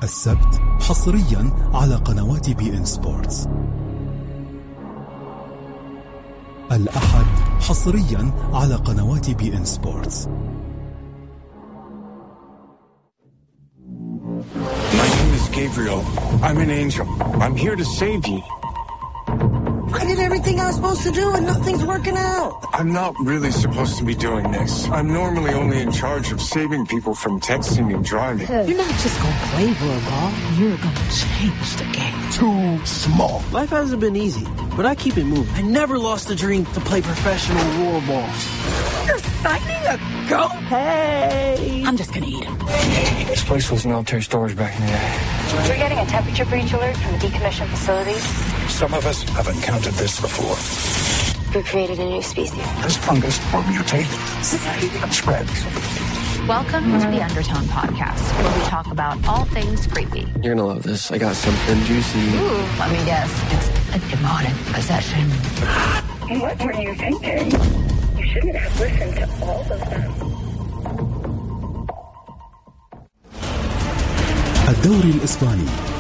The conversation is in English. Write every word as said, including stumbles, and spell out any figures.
السبت حصريا على قنوات بي إن سبورتس. الأحد حصريا على قنوات بي إن سبورتس. My name is Gabriel. I'm an angel. I'm here to save you. I did everything I was supposed to do and nothing's working out. I'm not really supposed to be doing this. I'm normally only in charge of saving people from texting and driving. You're not just gonna play Worldball. You're gonna change the game. Too small. Life hasn't been easy, but I keep it moving. I never lost the dream to play professional Worldball. You're signing a goat? Hey! I'm just gonna eat him. This place was military storage back in the day. We're getting a temperature breach alert from the decommissioned facilities. Some of us have encountered this before. We created a new species. This fungus will mutate and spread. Welcome to the Undertone Podcast, where we talk about all things creepy. You're gonna love this. I got something juicy. Ooh, let me guess. It's a demonic possession. What were you thinking? You shouldn't have listened to all of them. الدوري الإسباني